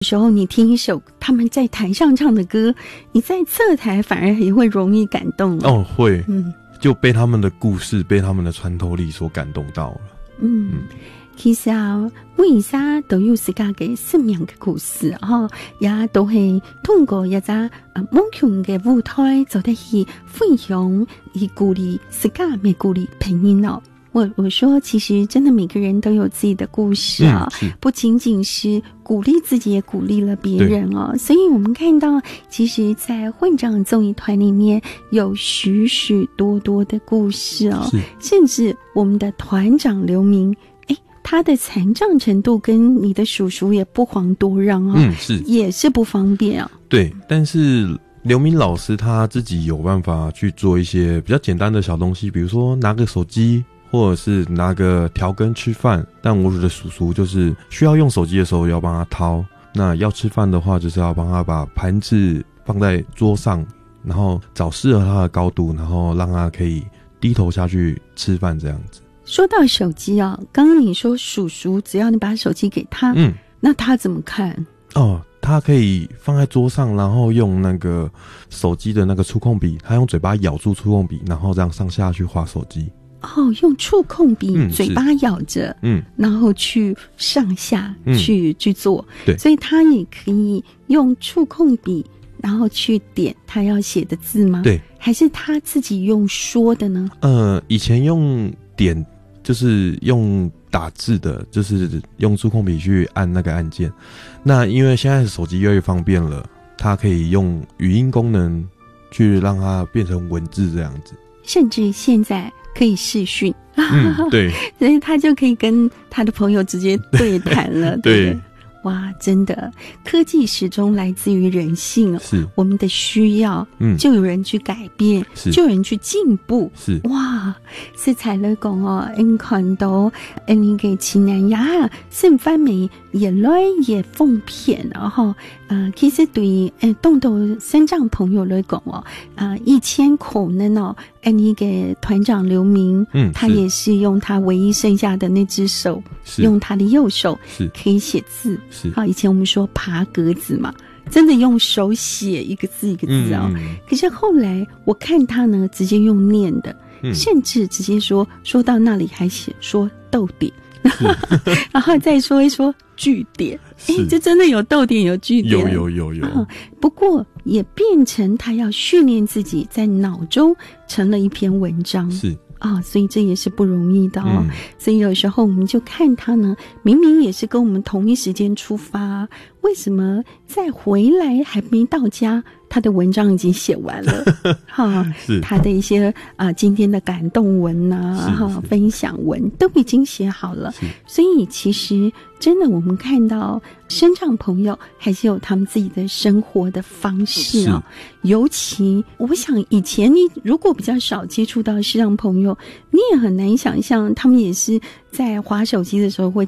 有时候你听一首他们在台上唱的歌，你在侧台反而也会容易感动哦，会，就被他们的故事，被他们的穿透力所感动到了。 其实啊，每一家都有自家嘅生命嘅故事哈，也都係通過一隻夢強嘅舞台，就得去分享，去鼓勵自家嘅鼓勵朋友咯。我說，其實真的每個人都有自己的故事啊，不僅僅是鼓勵自己，也鼓勵了別人哦。所以我們看到，其實在混帳綜藝團裡面有許許多多的故事哦，甚至我們的團長劉明，他的殘障程度跟你的叔叔也不遑多讓哦，也是不方便啊。 對，但是劉明老師他自己有辦法去做一些比較簡單的小東西，比如說拿個手機，或者是拿個調羹吃飯，但我的叔叔就是需要用手機的時候要幫他掏，那要吃飯的話就是要幫他把盤子放在桌上，然後找適合他的高度，然後讓他可以低頭下去吃飯這樣子。 說到手機啊，剛剛你說叔叔只要你把手機給他，那他怎麼看？ 哦，他可以放在桌上，然後用那個手機的那個觸控筆，他用嘴巴咬住觸控筆，然後這樣上下去滑手機。 哦，用觸控筆，嘴巴咬着，然後去上下去做，對，所以他也可以用觸控筆，然後去點他要寫的字嗎？對，還是他自己用說的呢？ 以前用點就是用打字的，就是用觸控筆去按那個按鍵。那因為現在手機越來越方便了，它可以用語音功能去讓它變成文字這樣子。 甚至現在可以視訊， 對， 所以他就可以跟他的朋友直接對談了。對。哇，真的，科技始終來自於人性，是我們的需要，就有人去改變，就有人去進步，是哇，色彩來講哦，你看到你嘅前南亞盛番美也來也奉騙，然後其實對於動到身障朋友來講哦，以前可能哦，你嘅團長劉明，他也是用他唯一剩下的那隻手，用他的右手可以寫字。好，以前我們說爬格子嘛，真的用手寫一個字一個字哦。可是後來我看他呢，直接用念的，甚至直接說到那裡還寫說逗點，然後再說一說句點，就真的有逗點有句點，有。不過也變成他要訓練自己在腦中成了一篇文章，是。所以這也是不容易的哦。所以有時候我們就看他呢，明明也是跟我們同一時間出發，為什麼再回來還沒到家，他的文章已經寫完了？他的一些今天的感動文啊，分享文都已經寫好了。所以其實真的我們看到身障朋友還是有他們自己的生活的方式啊。尤其我想以前你如果比較少接觸到視障朋友，你也很難想象他們也是在滑手機的時候會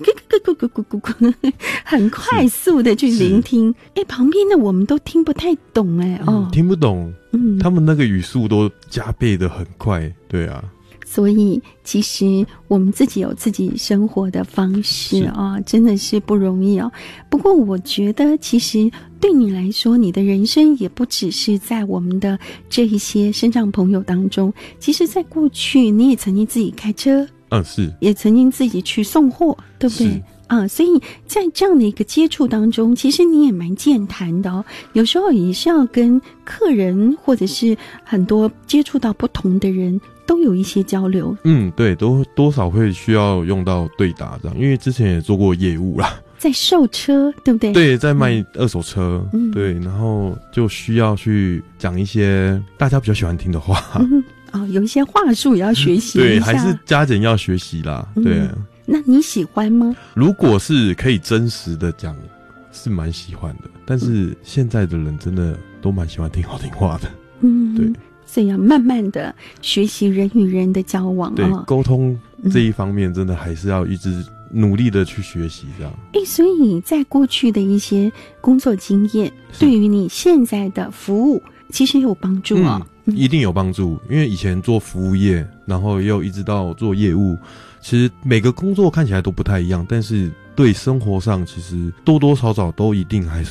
很快速的去聆聽，旁邊的我們都聽不太懂聽不懂，他們那個語速都加倍的很快，對啊。 所以其實我們自己有自己生活的方式啊，真的是不容易哦。不過我覺得其實對你來說，你的人生也不只是在我們的這一些身障朋友當中，其實在過去你也曾經自己開車，是，也曾經自己去送貨，對不對？所以在這樣的一個接觸當中，其實你也蠻健談的哦。有時候也是要跟客人或者是很多接觸到不同的人都有一些交流。 對，都多少會需要用到對答這樣，因為之前也做過業務啦， 在售車，對不對？ 對，在賣二手車，對，然後就需要去講一些大家比較喜歡聽的話。 有一些話術也要學習一下。 對，還是加減要學習啦，對。 那你喜歡嗎？ 如果是可以真實的講，是蠻喜歡的。但是現在的人真的都蠻喜歡聽好聽話的。對。 所以要慢慢的學習人與人的交往。對， 溝通這一方面真的還是要一直努力的去學習這樣。 所以在過去的一些工作經驗，對於你現在的服務其實有幫助啊。 一定有幫助，因為以前做服務業，然後又一直到做業務，其實每個工作看起來都不太一樣，但是对生活上其实多多少少都一定还是